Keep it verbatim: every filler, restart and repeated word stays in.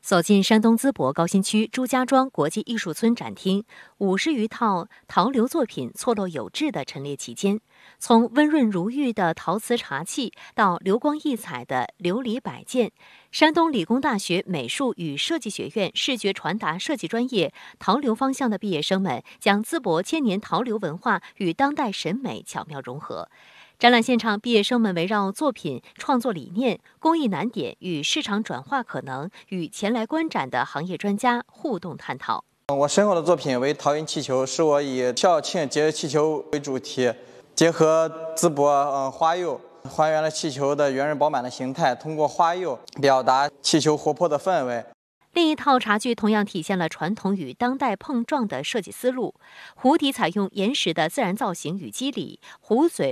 走进山东淄博高新区朱家庄国际艺术村展厅，五十余套陶刘作品错落有致地陈列其间。从温润如玉的陶瓷茶器到流光溢彩的琉璃摆件，山东理工大学美术与设计学院视觉传达设计专业陶刘方向的毕业生们，将淄博千年陶刘文化与当代审美巧妙融合。展览现场，毕业生们围绕作品创作理念、工艺难点与市场转化可能，与前来观展的行业专家互动探讨。 我身后的作品为陶云气球，是我以校庆节日气球为主题，结合淄博呃花釉，还原了气球的圆润饱满的形态，通过花釉表达气球活泼的氛围。 另一套茶具同样体现了传统与当代碰撞的设计思路，壶底采用岩石的自然造型与肌理，壶嘴